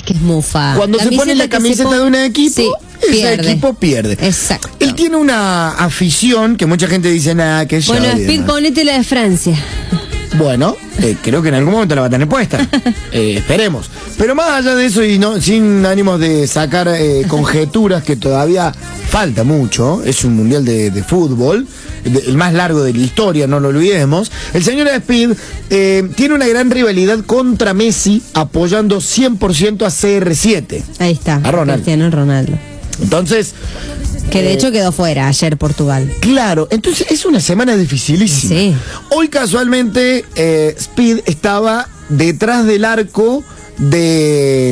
que es mufa. Cuando se pone la camiseta de un equipo, sí, ese equipo pierde. Exacto. Él tiene una afición que mucha gente dice, nada, que es bueno, Speed, ponete la de Francia. Bueno, creo que en algún momento la va a tener puesta. Esperemos. Pero más allá de eso, y no sin ánimos de sacar conjeturas, que todavía falta mucho, es un mundial de fútbol, el más largo de la historia, no lo olvidemos. El señor Speed tiene una gran rivalidad contra Messi, apoyando 100% a CR7. Ahí está, a Ronaldo. Cristiano Ronaldo. Entonces... Que de hecho quedó fuera ayer Portugal. Claro, entonces es una semana dificilísima. Sí. Hoy casualmente Speed estaba detrás del arco de...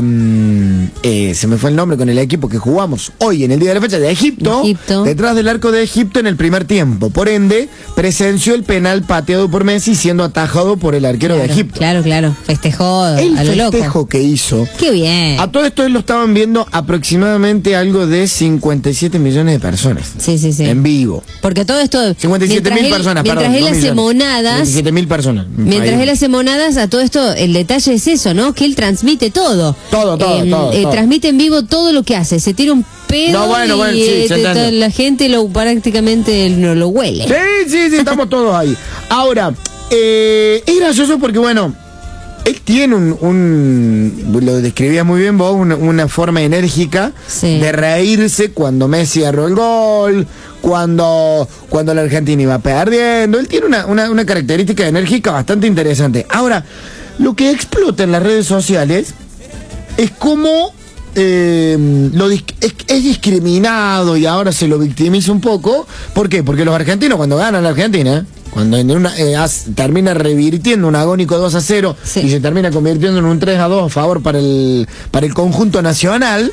se me fue el nombre con el equipo que jugamos hoy en el día de la fecha, de Egipto. Detrás del arco de Egipto en el primer tiempo. Por ende, presenció el penal pateado por Messi siendo atajado por el arquero de Egipto. Claro. Festejó el a lo loco. festejo que hizo. Qué bien. A todo esto lo estaban viendo aproximadamente algo de 57 millones de personas. Sí. En vivo. Porque todo esto... 57.000 personas, mientras perdón. Él hace monadas... 57.000 personas. Mientras él hace monadas, a todo esto, el detalle es eso, ¿no? Que él transmite todo. Todo. Transmite en vivo todo lo que hace. Se tira un pedo y la gente prácticamente no lo huele. Sí, estamos todos ahí. Ahora, es gracioso porque, bueno, él tiene lo describías muy bien vos, una forma enérgica de reírse cuando Messi agarró el gol, cuando la Argentina iba perdiendo. Él tiene una característica enérgica bastante interesante. Ahora, lo que explota en las redes sociales es cómo es discriminado y ahora se lo victimiza un poco. ¿Por qué? Porque los argentinos, cuando ganan la Argentina, cuando termina revirtiendo un agónico 2-0 y se termina convirtiendo en un 3-2 a favor para el conjunto nacional,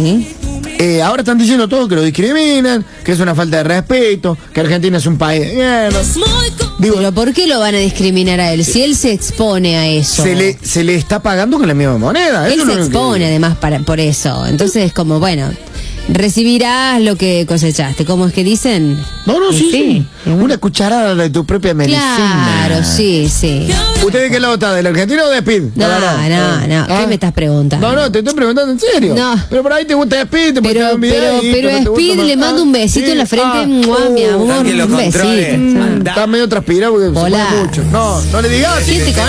ahora están diciendo todos que lo discriminan, que es una falta de respeto, que Argentina es un país de mierda. Pero ¿por qué lo van a discriminar a él? Si él se expone a eso. Se le está pagando con la misma moneda. Él se expone además por eso. Entonces es como, bueno, recibirás lo que cosechaste. ¿Cómo es que dicen? No, sí. Una cucharada de tu propia medicina. Claro, sí. ¿Usted de qué lado está? ¿Del argentino o de Speed? No. ¿Qué me estás preguntando? No, te estoy preguntando en serio. No. Pero por ahí te gusta Speed, pero Speed le mando un besito en la frente. Mi amor. Un besito. Está medio transpirado porque se pone mucho. No le digas.